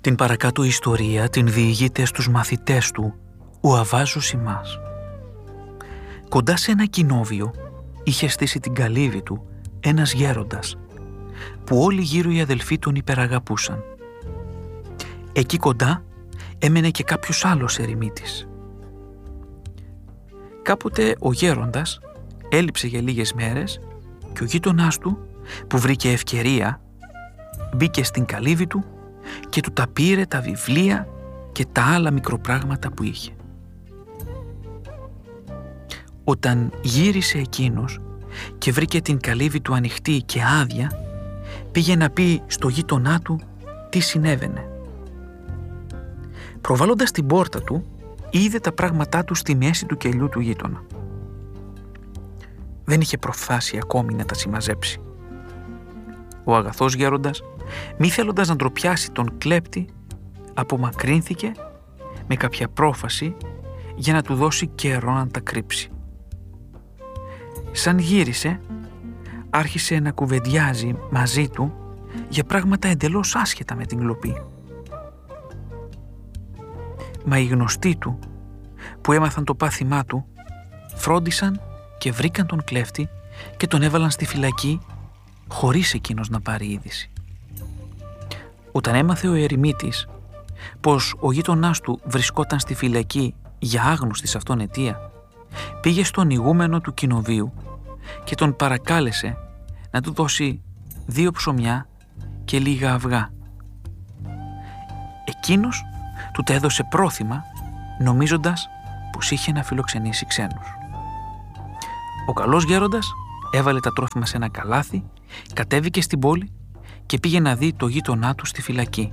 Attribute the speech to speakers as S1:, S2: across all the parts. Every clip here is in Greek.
S1: Την παρακάτω ιστορία την διηγείται στους μαθητές του ο Αββάς Ζωσιμάς. Κοντά σε ένα κοινόβιο είχε στήσει την καλύβη του ένας γέροντας, που όλοι γύρω οι αδελφοί τον υπεραγαπούσαν. Εκεί κοντά έμενε και κάποιος άλλος ερημίτης. Κάποτε ο γέροντας έλειψε για λίγες μέρες και ο γείτονάς του, που βρήκε ευκαιρία, μπήκε στην καλύβη του και του τα πήρε τα βιβλία και τα άλλα μικροπράγματα που είχε. Όταν γύρισε εκείνος και βρήκε την καλύβη του ανοιχτή και άδεια, πήγε να πει στο γείτονά του τι συνέβαινε. Προβάλλοντας την πόρτα του, είδε τα πράγματά του στη μέση του κελιού του γείτονα. Δεν είχε προφθάσει ακόμη να τα συμμαζέψει. Ο αγαθός γέροντας, μη θέλοντας να ντροπιάσει τον κλέπτη, απομακρύνθηκε με κάποια πρόφαση για να του δώσει καιρό να τα κρύψει. Σαν γύρισε, άρχισε να κουβεντιάζει μαζί του για πράγματα εντελώς άσχετα με την κλοπή. Μα οι γνωστοί του, που έμαθαν το πάθημά του, φρόντισαν και βρήκαν τον κλέφτη και τον έβαλαν στη φυλακή χωρίς εκείνος να πάρει είδηση. Όταν έμαθε ο ερημίτης πως ο γείτονάς του βρισκόταν στη φυλακή για άγνωστη σε αυτόν αιτία, πήγε στον ηγούμενο του κοινοβίου και τον παρακάλεσε να του δώσει 2 ψωμιά και λίγα αυγά. Εκείνος του τα έδωσε πρόθυμα, νομίζοντας πως είχε να φιλοξενήσει ξένους. Ο καλός γέροντας έβαλε τα τρόφιμα σε ένα καλάθι, κατέβηκε στην πόλη και πήγε να δει το γείτονά του στη φυλακή.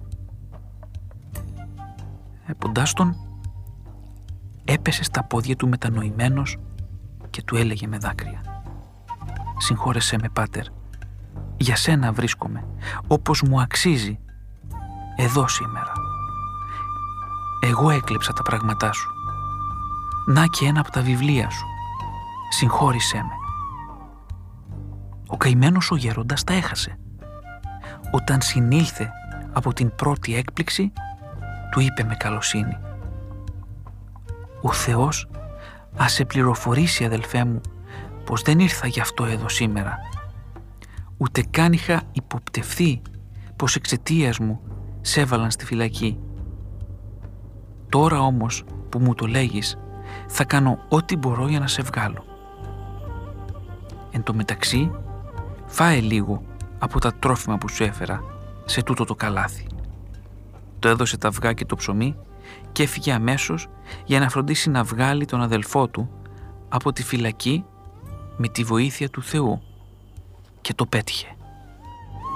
S1: Εποντάς τον, έπεσε στα πόδια του μετανοημένος και του έλεγε με δάκρυα: «Συγχώρεσέ με, πάτερ, για σένα βρίσκομαι, όπως μου αξίζει, εδώ σήμερα. Εγώ έκλεψα τα πράγματά σου. Να και ένα από τα βιβλία σου. Συγχώρησέ με». Ο καημένος ο γέροντας τα έχασε. Όταν συνήλθε από την πρώτη έκπληξη, του είπε με καλοσύνη: «Ο Θεός ας σε πληροφορήσει, αδελφέ μου, πως δεν ήρθα γι' αυτό εδώ σήμερα. Ούτε καν είχα υποπτευθεί πως εξαιτίας μου σε έβαλαν στη φυλακή. Τώρα όμως που μου το λέγεις, θα κάνω ό,τι μπορώ για να σε βγάλω. Εν τω μεταξύ, φάε λίγο από τα τρόφιμα που σου έφερα σε τούτο το καλάθι». Το έδωσε τα αυγά και το ψωμί και έφυγε αμέσως για να φροντίσει να βγάλει τον αδελφό του από τη φυλακή με τη βοήθεια του Θεού, και το πέτυχε.